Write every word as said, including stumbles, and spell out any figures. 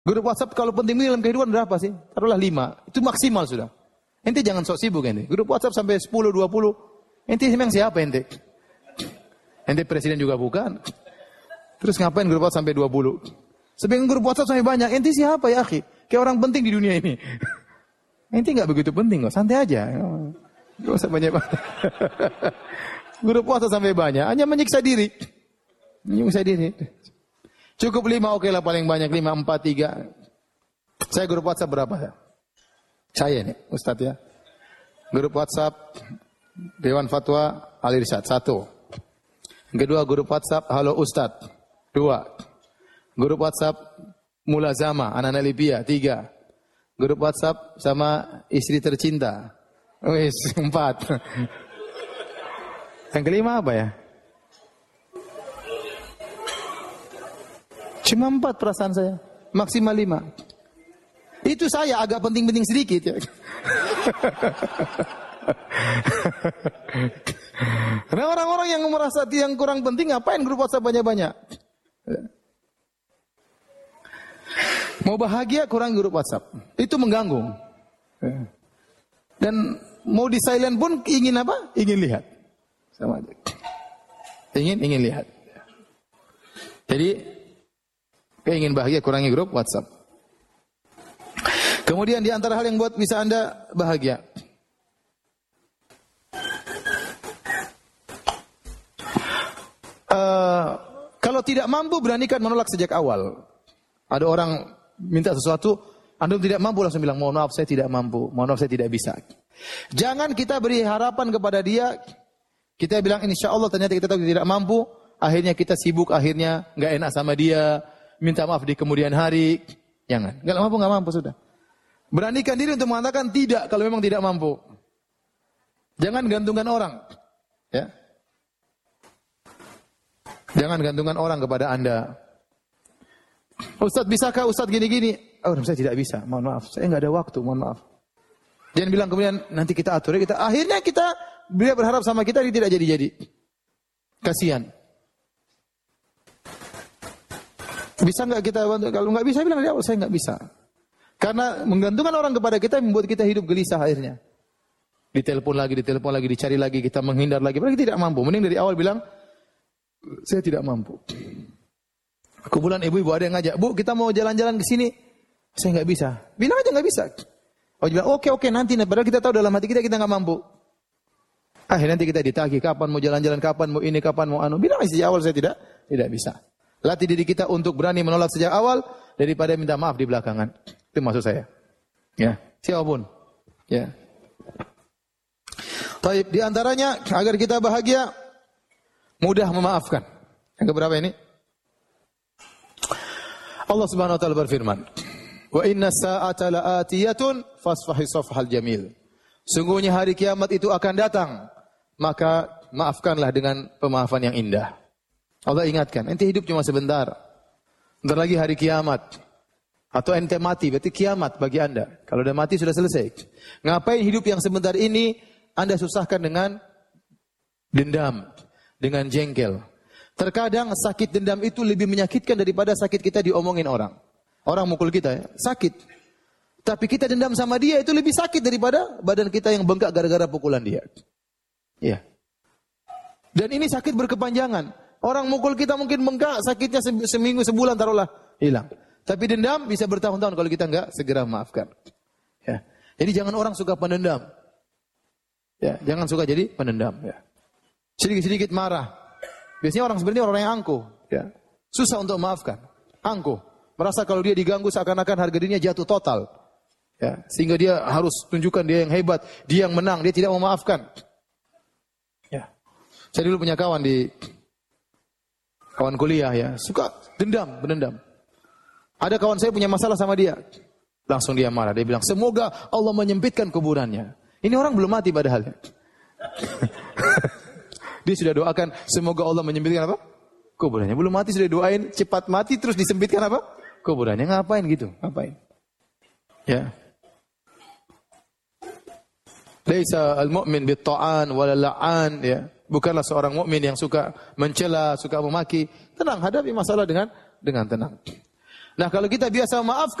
Grup WhatsApp kalau penting dalam kehidupan berapa sih? Taruhlah lima. Itu maksimal sudah. Ente jangan sok sibuk ente. Grup WhatsApp sampai sepuluh, dua puluh. Ente memang siapa ente? Ente presiden juga bukan. Terus ngapain grup WhatsApp sampai dua puluh? Sebagian grup WhatsApp sampai banyak. Ente siapa ya, akhi? Kayak orang penting di dunia ini. Ente enggak begitu penting kok, santai aja. Enggak usah banyak-banyak. Grup WhatsApp sampai banyak, hanya menyiksa diri. Menyiksa diri. Cukup lima, oke lah paling banyak. Lima, empat, tiga. Saya grup WhatsApp berapa ya? Saya nih, Ustadz ya. Grup WhatsApp Dewan Fatwa Al Irsyad, satu. Kedua grup WhatsApp Halo Ustadz, dua. Grup WhatsApp Mulazama, anak-anak Libya, tiga. Grup WhatsApp sama istri tercinta, wis, empat. Yang kelima apa ya? Cuma empat perasaan saya, maksimal lima. Itu saya agak penting-penting sedikit ya. Karena orang-orang yang merasa yang kurang penting ngapain grup WhatsApp banyak-banyak? Mau bahagia kurang grup WhatsApp, itu mengganggu. Dan mau di silent pun ingin apa? Ingin lihat. Sama aja. Ingin ingin lihat. Jadi ingin bahagia kurangi grup WhatsApp. Kemudian di antara hal yang buat bisa Anda bahagia, uh, kalau tidak mampu beranikan menolak sejak awal. Ada orang minta sesuatu, Anda tidak mampu langsung bilang mohon maaf saya tidak mampu, mohon maaf saya tidak bisa. Jangan kita beri harapan kepada dia. Kita bilang insya Allah ternyata kita tahu tidak mampu, akhirnya kita sibuk, akhirnya nggak enak sama dia, minta maaf di kemudian hari. Jangan, nggak mampu nggak mampu sudah. Beranikan diri untuk mengatakan tidak kalau memang tidak mampu. Jangan gantungkan orang, ya. Jangan gantungkan orang kepada Anda. Ustaz bisakah Ustaz gini-gini? Oh saya tidak bisa, mohon maaf, saya nggak ada waktu, mohon maaf. Jangan bilang kemudian nanti kita atur, kita akhirnya kita dia berharap sama kita dia tidak jadi-jadi. Kasihan. Bisa nggak kita bantu? Kalau nggak bisa bilang dia, saya nggak bisa. Karena menggantungkan orang kepada kita membuat kita hidup gelisah akhirnya. Ditelepon lagi, ditelepon lagi, dicari lagi, kita menghindar lagi. Padahal kita tidak mampu. Mending dari awal bilang, saya tidak mampu. Kumpulan ibu-ibu ada yang ngajak, Bu kita mau jalan-jalan ke sini. Saya nggak bisa. Bilang aja nggak bisa. Oh bilang oke oke nanti. Padahal kita tahu dalam hati kita kita nggak mampu. Akhirnya nanti kita ditagih kapan mau jalan-jalan, kapan mau ini, kapan mau anu. Bilang aja sejak awal saya tidak tidak bisa. Latih diri kita untuk berani menolak sejak awal daripada minta maaf di belakangan. Itu maksud saya. Ya, siapapun. Ya. Baik, di antaranya agar kita bahagia mudah memaafkan. Yang keberapa ini? Allah Subhanahu wa taala berfirman, "Wa inna sa'ata la'atiyatun fasfahi safhal jamil." Sungguhnya hari kiamat itu akan datang, maka maafkanlah dengan pemaafan yang indah. Allah ingatkan, ente hidup cuma sebentar. Bentar lagi hari kiamat. Atau ente mati, berarti kiamat bagi Anda. Kalau udah mati sudah selesai. Ngapain hidup yang sebentar ini Anda susahkan dengan dendam, dengan jengkel. Terkadang sakit dendam itu lebih menyakitkan daripada sakit kita diomongin orang. Orang mukul kita ya, sakit. Tapi kita dendam sama dia itu lebih sakit daripada badan kita yang bengkak gara-gara pukulan dia. Iya. Dan ini sakit berkepanjangan. Orang mukul kita mungkin bengkak, sakitnya seminggu, sebulan taruhlah, hilang. Tapi dendam bisa bertahun-tahun kalau kita enggak segera maafkan. Ya. Jadi jangan orang suka pendendam. Ya, jangan suka jadi pendendam. Ya. Sedikit-sedikit marah. Biasanya orang sebenarnya orang yang angkuh. Ya. Susah untuk memaafkan. Angkuh. Merasa kalau dia diganggu seakan-akan harga dirinya jatuh total. Ya. Sehingga dia harus tunjukkan dia yang hebat. Dia yang menang. Dia tidak memaafkan. Ya. Saya dulu punya kawan di kawan kuliah ya. Suka dendam, pendendam. Ada kawan saya punya masalah sama dia. Langsung dia marah. Dia bilang, semoga Allah menyempitkan kuburannya. Ini orang belum mati padahal. Dia sudah doakan, semoga Allah menyempitkan apa? Kuburannya. Belum mati sudah doain, cepat mati terus disempitkan apa? Kuburannya. Ngapain gitu? Ngapain? Ya. Laisa al-mu'min bit-ta'an wal-la'an. Ya. Bukanlah seorang mukmin yang suka mencela, suka memaki. Tenang, hadapi masalah dengan dengan tenang. Nah, kalau kita biasa maafkan